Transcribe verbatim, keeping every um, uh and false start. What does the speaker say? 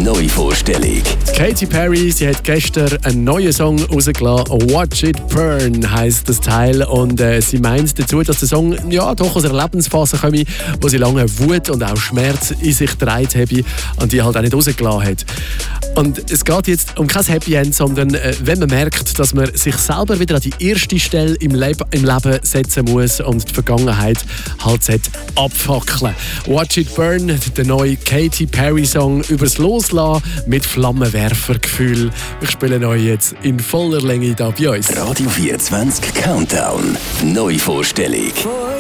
Neuvorstellung. Katy Perry, sie hat gestern einen neuen Song rausgelassen. «Watch It Burn» heisst das Teil. Und äh, sie meint dazu, dass der Song ja, doch aus einer Lebensphase komme, wo sie lange Wut und auch Schmerz in sich getragen habe und die halt auch nicht rausgelassen hat. Und es geht jetzt um kein Happy End, sondern äh, wenn man merkt, dass man sich selber wieder an die erste Stelle im, Leb- im Leben setzen muss und die Vergangenheit halt abfackeln. «Watch It Burn», der neue Katy Perry Song übers Loslassen mit Flammenwerfergefühl. Wir spielen euch jetzt in voller Länge da bei uns. Radio vierundzwanzig Countdown. Neuvorstellung.